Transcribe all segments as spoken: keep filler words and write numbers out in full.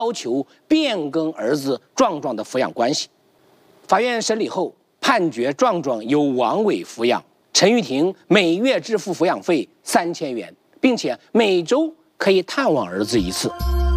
要求变更儿子壮壮的抚养关系。法院审理后判决壮壮由王伟抚养，陈玉婷每月支付抚养费三千元，并且每周可以探望儿子一次。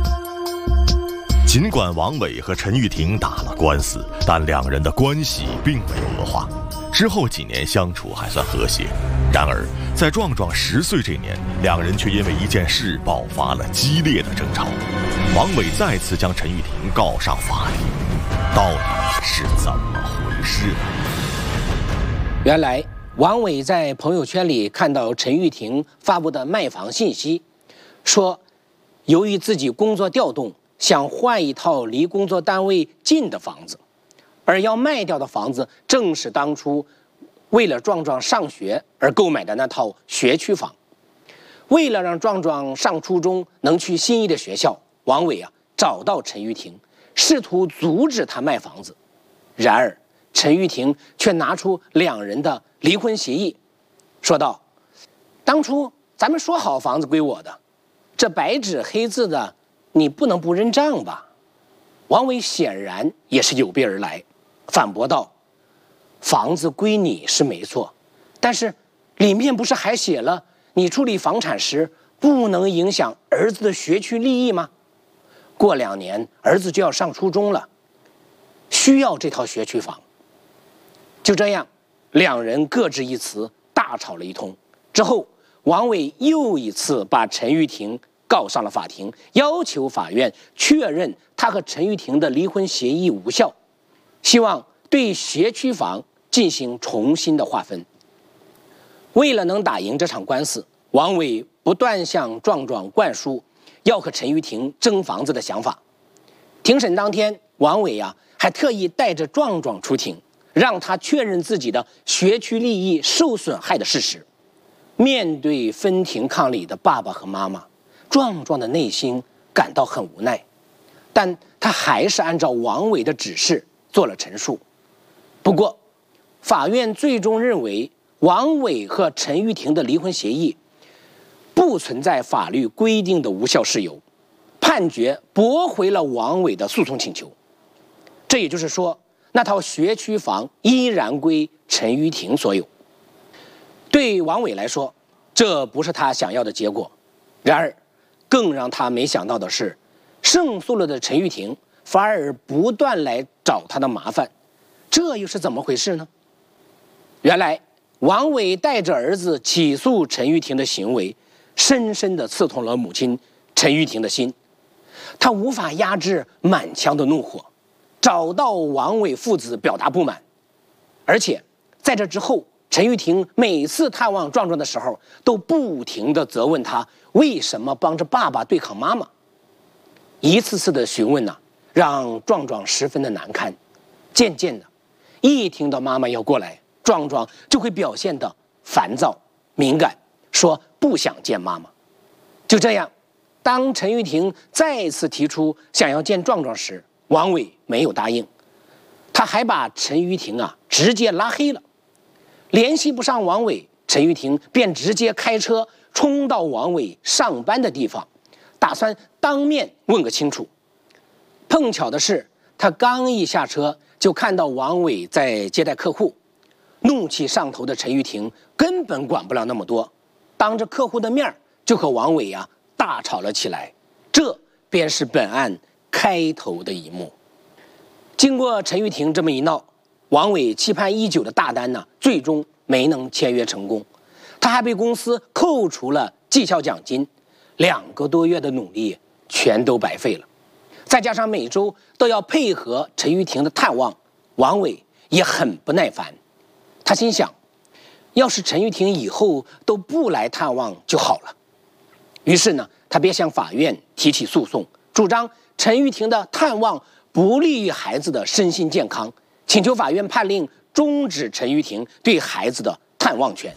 尽管王伟和陈玉婷打了官司，但两人的关系并没有恶化。之后几年相处还算和谐。然而，在壮壮十岁这年，两人却因为一件事爆发了激烈的争吵。王伟再次将陈玉婷告上法庭，到底是怎么回事呢？ 原来，王伟在朋友圈里看到陈玉婷发布的卖房信息，说由于自己工作调动，想换一套离工作单位近的房子，而要卖掉的房子正是当初为了壮壮上学而购买的那套学区房。为了让壮壮上初中能去心仪的学校，王伟啊找到陈玉婷，试图阻止他卖房子。然而陈玉婷却拿出两人的离婚协议，说道：当初咱们说好房子归我的，这白纸黑字的你不能不认账吧？王伟显然也是有备而来，反驳道：房子归你是没错，但是里面不是还写了你处理房产时不能影响儿子的学区利益吗？过两年儿子就要上初中了，需要这套学区房。就这样，两人各执一词，大吵了一通。之后，王伟又一次把陈玉婷告上了法庭，要求法院确认他和陈玉婷的离婚协议无效，希望对学区房进行重新的划分。为了能打赢这场官司，王伟不断向壮壮灌输要和陈玉婷争房子的想法。庭审当天，王伟啊还特意带着壮壮出庭，让他确认自己的学区利益受损害的事实。面对分庭抗礼的爸爸和妈妈，壮壮的内心感到很无奈，但他还是按照王伟的指示做了陈述。不过，法院最终认为王伟和陈玉婷的离婚协议不存在法律规定的无效事由，判决驳回了王伟的诉讼请求。这也就是说，那套学区房依然归陈玉婷所有。对王伟来说，这不是他想要的结果。然而，更让他没想到的是，胜诉了的陈玉婷反而不断来找他的麻烦，这又是怎么回事呢？原来，王伟带着儿子起诉陈玉婷的行为，深深地刺痛了母亲陈玉婷的心。他无法压制满腔的怒火，找到王伟父子表达不满。而且在这之后，陈玉婷每次探望壮壮的时候，都不停地责问他为什么帮着爸爸对抗妈妈。一次次的询问呢、啊，让壮壮十分的难堪。渐渐的，一听到妈妈要过来，壮壮就会表现得烦躁敏感，说不想见妈妈。就这样，当陈玉婷再次提出想要见壮壮时，王伟没有答应，他还把陈玉婷啊直接拉黑了。联系不上王伟，陈玉婷便直接开车冲到王伟上班的地方，打算当面问个清楚。碰巧的是，他刚一下车就看到王伟在接待客户，怒气上头的陈玉婷根本管不了那么多，当着客户的面就和王伟啊大吵了起来。这便是本案开头的一幕。经过陈玉婷这么一闹，王伟期盼已久的大单呢，最终没能签约成功，他还被公司扣除了绩效奖金，两个多月的努力全都白费了。再加上每周都要配合陈玉婷的探望，王伟也很不耐烦。他心想，要是陈玉婷以后都不来探望就好了。于是呢，他便向法院提起诉讼，主张陈玉婷的探望不利于孩子的身心健康，请求法院判令终止陈玉婷对孩子的探望权。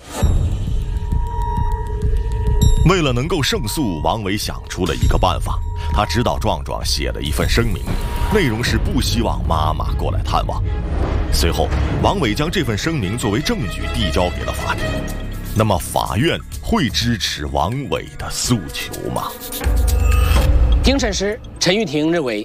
为了能够胜诉，王伟想出了一个办法。他指导壮壮写了一份声明，内容是不希望妈妈过来探望。随后，王伟将这份声明作为证据递交给了法庭。那么，法院会支持王伟的诉求吗？ 庭审时，陈玉婷认为